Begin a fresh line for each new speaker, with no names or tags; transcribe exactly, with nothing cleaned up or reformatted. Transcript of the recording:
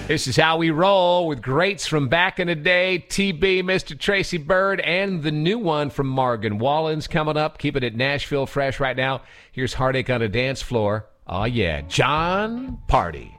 This is how we roll with greats from back in the day. T B, Mister Tracy Byrd, and the new one from Morgan Wallen's coming up. Keeping it Nashville fresh right now. Here's Heartache on a Dance Floor. Oh, yeah. John Party.